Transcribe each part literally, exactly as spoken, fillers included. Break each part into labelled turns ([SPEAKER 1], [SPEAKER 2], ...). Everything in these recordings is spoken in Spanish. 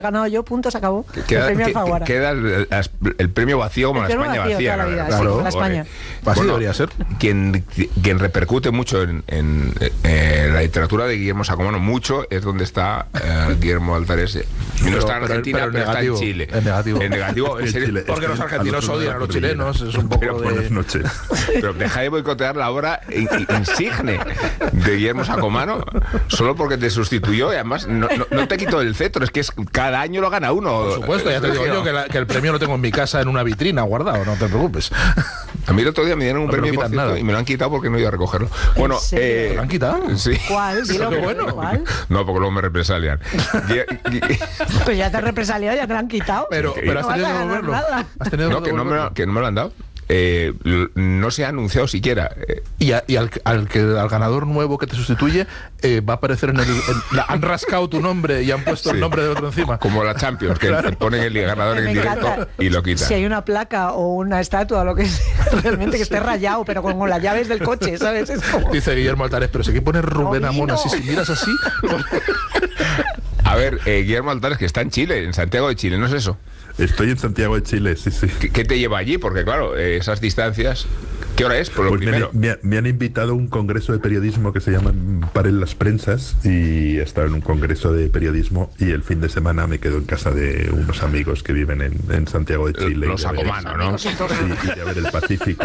[SPEAKER 1] ganado yo, punto, se acabó.
[SPEAKER 2] Queda,
[SPEAKER 1] el premio
[SPEAKER 2] que,
[SPEAKER 1] Alfaguara.
[SPEAKER 2] Queda el, el premio vacío como
[SPEAKER 1] el
[SPEAKER 2] la España
[SPEAKER 1] vacío,
[SPEAKER 2] vacía.
[SPEAKER 1] La vida,
[SPEAKER 2] claro,
[SPEAKER 1] sí, la España.
[SPEAKER 3] Así bueno, debería ser.
[SPEAKER 2] Quien, quien repercute mucho en, en, en la literatura de Guillermo Sacomano, mucho, es donde está uh, Guillermo Altares. Y no está en Argentina, pero, pero, pero
[SPEAKER 3] negativo,
[SPEAKER 2] está en Chile.
[SPEAKER 3] En negativo.
[SPEAKER 2] En negativo, en serio.
[SPEAKER 3] Chile, porque los argentinos odian a los chilenos, es un poco
[SPEAKER 2] pero,
[SPEAKER 3] de...
[SPEAKER 2] Buenas noches. Pero deja de boicotear la obra insigne de Guillermo Sacomano solo porque te sustituyó y además no, no, no te quitó el cetro, es que es, cada año lo gana uno.
[SPEAKER 3] Por supuesto, ya te digo yo que, la, que el premio lo tengo en mi casa en una vitrina guardado, no te preocupes.
[SPEAKER 2] A mí el otro día me dieron un no premio por cierto, y me lo han quitado porque no iba a recogerlo. Bueno, eh,
[SPEAKER 3] ¿te lo han quitado?
[SPEAKER 2] Sí.
[SPEAKER 1] ¿Cuál? Dilo,
[SPEAKER 3] qué bueno.
[SPEAKER 1] ¿Cuál?
[SPEAKER 2] No, porque luego me represalian.
[SPEAKER 1] Pues ya te has represaliado, ya te lo han quitado.
[SPEAKER 3] Pero, pero has,
[SPEAKER 1] no
[SPEAKER 3] tenido que devolverlo. ¿Has tenido
[SPEAKER 2] no, que no, me lo, que no me lo han dado. Eh, no se ha anunciado siquiera. Eh.
[SPEAKER 3] Y, a, y al, al, que, al ganador nuevo que te sustituye eh, va a aparecer en el... En, la, han rascado tu nombre y han puesto sí. el nombre de otro encima.
[SPEAKER 2] Como la Champions, que claro. ponen el ganador en directo y lo quitan.
[SPEAKER 1] Si hay una placa o una estatua o lo que sea, realmente que esté rayado, pero con, con las llaves del coche, ¿sabes? Es como...
[SPEAKER 3] Dice Guillermo Altares, pero si hay que poner Rubén Amón así, si miras así...
[SPEAKER 2] A ver, eh, Guillermo Altares, que está en Chile, en Santiago de Chile, ¿no es eso?
[SPEAKER 4] Estoy en Santiago de Chile, sí, sí.
[SPEAKER 2] ¿Qué, qué te lleva allí? Porque claro, eh, esas distancias... ¿Qué hora es? Por lo
[SPEAKER 4] pues
[SPEAKER 2] primero.
[SPEAKER 4] Me, me, me han invitado a un congreso de periodismo que se llama Paren las Prensas y he estado en un congreso de periodismo y el fin de semana me quedo en casa de unos amigos que viven en, en Santiago de Chile.
[SPEAKER 2] Los Sacomano, ¿no?
[SPEAKER 4] Sí, y de ver el Pacífico.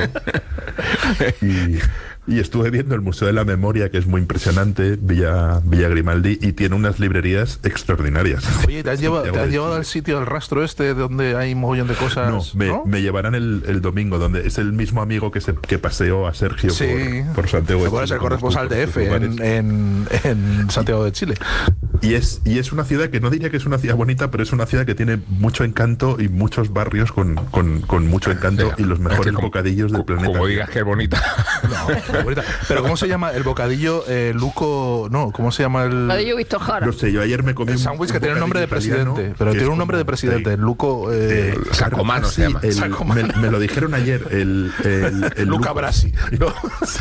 [SPEAKER 4] y... Y estuve viendo el Museo de la Memoria, que es muy impresionante, Villa, Villa Grimaldi, y tiene unas librerías extraordinarias.
[SPEAKER 3] Oye, ¿te has llevado, ¿te has llevado al sitio, al rastro este, donde hay un mogollón de cosas?
[SPEAKER 4] No, me,
[SPEAKER 3] ¿no?
[SPEAKER 4] me llevarán el, el domingo, donde es el mismo amigo que, se, que paseó a Sergio
[SPEAKER 3] sí.
[SPEAKER 4] por, por Santiago de Chile.
[SPEAKER 3] Es el corresponsal de F en, en, en Santiago de Chile.
[SPEAKER 4] Y es, y es una ciudad que no diría que es una ciudad bonita, pero es una ciudad que tiene mucho encanto y muchos barrios con, con, con mucho encanto y los mejores es que como, bocadillos del planeta.
[SPEAKER 2] Como digas que es bonita.
[SPEAKER 3] No, bonita. Pero ¿cómo se llama el bocadillo eh, Luco? No, ¿cómo se llama el...?
[SPEAKER 5] Bocadillo Víctor Jara.
[SPEAKER 4] No sé, yo ayer me comí
[SPEAKER 3] el sándwich que tiene el nombre de presidente, pero tiene un nombre de presidente, el Luco... Eh,
[SPEAKER 2] eh, Sacomano se llama.
[SPEAKER 4] El,
[SPEAKER 3] Sacomano.
[SPEAKER 4] Me, me lo dijeron ayer, el... el, el
[SPEAKER 3] Luca Brasi. ¿No?
[SPEAKER 4] Sí.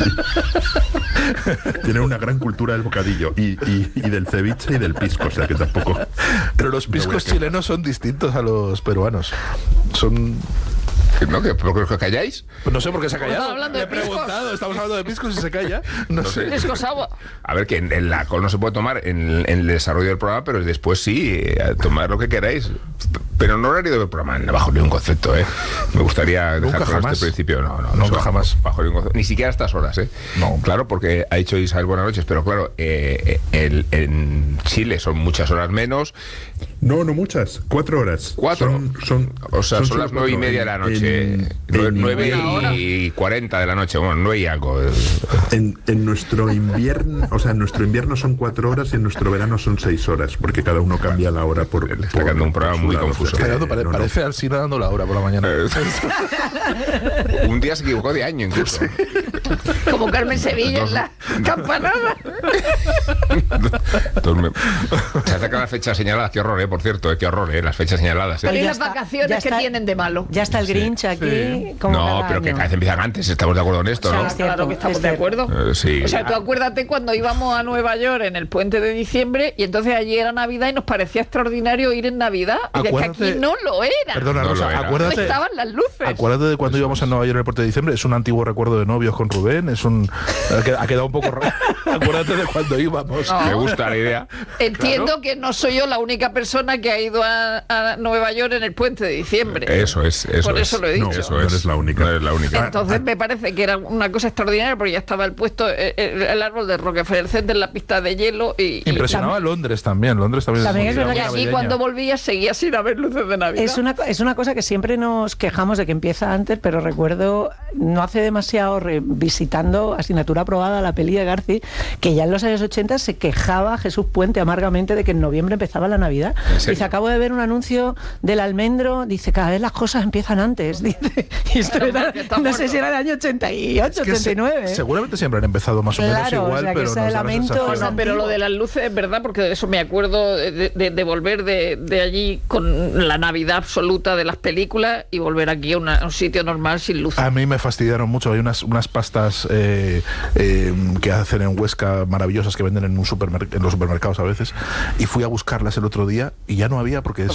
[SPEAKER 4] Tiene una gran cultura del bocadillo y, y, y del ceviche y del pisco, o sea que tampoco...
[SPEAKER 3] Pero los piscos chilenos son distintos a los peruanos. Son...
[SPEAKER 2] ¿No? ¿Que, ¿Por qué os calláis?
[SPEAKER 3] Pues no sé por qué se ha callado.
[SPEAKER 5] Hablando
[SPEAKER 3] Le he
[SPEAKER 5] de piscos.
[SPEAKER 3] preguntado, estamos hablando de piscos y se calla. No,
[SPEAKER 2] No
[SPEAKER 3] sé.
[SPEAKER 2] sé.
[SPEAKER 5] Piscos agua.
[SPEAKER 2] A ver, que en, en la alcohol no se puede tomar en, en el desarrollo del programa, pero después sí, eh, tomar lo que queráis. Pero no horario del programa, bajo ningún concepto, ¿eh? Me gustaría dejar claro este principio. No, no, no.
[SPEAKER 3] Nunca jamás.
[SPEAKER 2] Bajo ningún concepto. Ni siquiera a estas horas, ¿eh?
[SPEAKER 3] No.
[SPEAKER 2] Claro, porque ha dicho Isabel buenas noches, pero claro, eh, el, en Chile son muchas horas menos.
[SPEAKER 4] No, no muchas, cuatro horas.
[SPEAKER 2] ¿Cuatro?
[SPEAKER 4] Son, son,
[SPEAKER 2] o sea, son,
[SPEAKER 4] son
[SPEAKER 2] las nueve y media de la noche.
[SPEAKER 4] En,
[SPEAKER 2] Nue,
[SPEAKER 4] en,
[SPEAKER 2] nueve y cuarenta de la noche, bueno, nueve y algo.
[SPEAKER 4] En, en nuestro invierno, o sea, en nuestro invierno son cuatro horas y en nuestro verano son seis horas, porque cada uno cambia la hora por...
[SPEAKER 2] Le está quedando un programa muy
[SPEAKER 4] lado,
[SPEAKER 2] confuso.
[SPEAKER 4] O sea,
[SPEAKER 3] Dando, pare,
[SPEAKER 4] no,
[SPEAKER 3] parece
[SPEAKER 4] no.
[SPEAKER 3] Alsina dando la hora por la mañana.
[SPEAKER 2] Un día se equivocó de año incluso.
[SPEAKER 5] Como Carmen Sevilla en la campanada.
[SPEAKER 2] Entonces, me... Se acercan las fechas señaladas, qué horror, eh, por cierto, eh, qué horror, eh, las fechas señaladas. Eh.
[SPEAKER 5] Pero ¿y
[SPEAKER 1] ya
[SPEAKER 5] las
[SPEAKER 1] está,
[SPEAKER 5] vacaciones que
[SPEAKER 1] está,
[SPEAKER 5] tienen de malo?
[SPEAKER 1] Ya está el Grinch
[SPEAKER 2] sí,
[SPEAKER 1] aquí.
[SPEAKER 3] sí.
[SPEAKER 1] Como
[SPEAKER 2] No,
[SPEAKER 1] cada
[SPEAKER 2] pero
[SPEAKER 1] año.
[SPEAKER 2] que cada vez empiezan antes, estamos de acuerdo en esto,
[SPEAKER 1] O sea,
[SPEAKER 2] ¿no?
[SPEAKER 1] es cierto,
[SPEAKER 5] Claro que estamos
[SPEAKER 1] es
[SPEAKER 5] de
[SPEAKER 1] cierto.
[SPEAKER 5] acuerdo.
[SPEAKER 2] Eh, sí.
[SPEAKER 5] O sea, tú acuérdate cuando íbamos a Nueva York en el puente de diciembre y entonces allí era Navidad y nos parecía extraordinario ir en Navidad. Y que
[SPEAKER 3] Acuérdate-
[SPEAKER 5] aquí no lo era.
[SPEAKER 3] Perdona,
[SPEAKER 2] No
[SPEAKER 3] Rosa,
[SPEAKER 2] lo era.
[SPEAKER 5] No
[SPEAKER 3] acuérdate...
[SPEAKER 5] estaban las luces.
[SPEAKER 3] Acuérdate de cuando íbamos a Nueva York en el puente de diciembre. Es un antiguo recuerdo de novios con Rubén. Es un... Ha quedado, ha quedado un poco raro. Acuérdate de cuando íbamos.
[SPEAKER 5] No.
[SPEAKER 2] Me gusta la idea.
[SPEAKER 5] Entiendo
[SPEAKER 3] Claro.
[SPEAKER 5] que no soy yo la única persona que ha ido a, a Nueva York en el puente de diciembre.
[SPEAKER 2] Eso es, eso
[SPEAKER 5] Por
[SPEAKER 2] es.
[SPEAKER 5] eso lo he dicho.
[SPEAKER 4] No,
[SPEAKER 2] Eso
[SPEAKER 4] no
[SPEAKER 2] es.
[SPEAKER 4] eres la única.
[SPEAKER 2] No eres la única.
[SPEAKER 5] Entonces me parece que era una cosa extraordinaria porque ya estaba el puesto el, el, el árbol de Rockefeller Center, la pista de hielo y, y,
[SPEAKER 3] Impresionaba Londres también. Londres también,
[SPEAKER 1] También
[SPEAKER 3] es
[SPEAKER 1] es
[SPEAKER 3] muy-
[SPEAKER 1] verdad
[SPEAKER 5] y
[SPEAKER 1] que
[SPEAKER 3] muy
[SPEAKER 5] allí
[SPEAKER 3] navideña.
[SPEAKER 5] cuando volvía seguía sin haber luces de Navidad.
[SPEAKER 1] Es una, es una cosa que siempre nos quejamos de que empieza antes, pero recuerdo no hace demasiado revisitando asignatura aprobada la peli de Garci, que ya en los años ochenta se quejaba Jesús Puente amargamente de que en noviembre empezaba la Navidad. Dice, acabo de ver un anuncio del almendro, dice, cada vez las cosas empiezan antes. Dice, y esto
[SPEAKER 5] Claro,
[SPEAKER 1] era,
[SPEAKER 5] porque está
[SPEAKER 1] no
[SPEAKER 5] muerto.
[SPEAKER 1] sé si era el año ochenta y ocho,
[SPEAKER 3] Es que
[SPEAKER 1] ochenta y nueve.
[SPEAKER 3] se- seguramente siempre han empezado más o menos
[SPEAKER 1] Claro, o
[SPEAKER 3] igual,
[SPEAKER 1] sea, que
[SPEAKER 3] pero
[SPEAKER 1] ese
[SPEAKER 3] nos da la
[SPEAKER 1] lamento
[SPEAKER 3] sensación.
[SPEAKER 1] es
[SPEAKER 5] No, pero lo de las luces es verdad, porque de eso me acuerdo de, de, de volver de, de allí con la Navidad absoluta de las películas y volver aquí a, una, a un sitio normal sin luces.
[SPEAKER 3] A mí me fastidiaron mucho. Hay unas, unas pastas estas eh, eh, que hacen en Huesca maravillosas que venden en un supermer- en los supermercados a veces, y fui a buscarlas el otro día y ya no había porque es